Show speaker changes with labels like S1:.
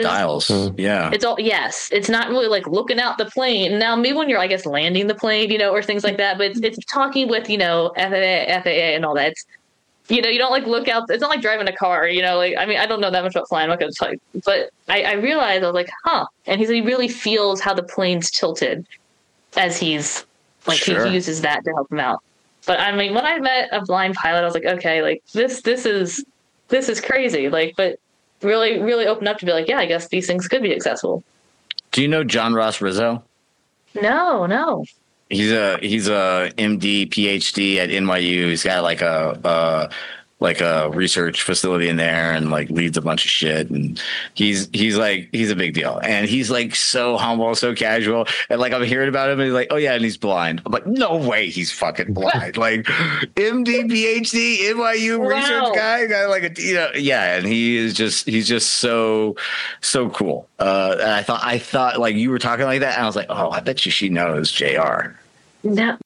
S1: Dials. Yeah.
S2: It's all, yes, it's not really like looking out the plane. Now, maybe when you're, I guess, landing the plane, or things like that, but it's talking with, FAA and all that. It's, you don't like look out. It's not like driving a car, like, I mean, I don't know that much about flying. I'm not going to tell you, but I realized, I was like, huh. And he really feels how the plane's tilted as he's like,
S1: Sure.
S2: he uses that to help him out. But I mean, when I met a blind pilot, I was like, okay, like this is crazy. Like, but really, really opened up to be like, yeah, I guess these things could be accessible.
S1: Do you know John Ross Rizzo?
S2: No.
S1: He's a MD, PhD at NYU. He's got like a research facility in there and like leads a bunch of shit. And he's a big deal. And he's like so humble, so casual. And like I'm hearing about him and he's like, oh yeah, and he's blind. I'm like, no way he's fucking blind. Like MD, PhD, NYU research guy like yeah. And he's just so cool. And I thought like you were talking like that. And I was like, oh, I bet you she knows JR.
S2: No,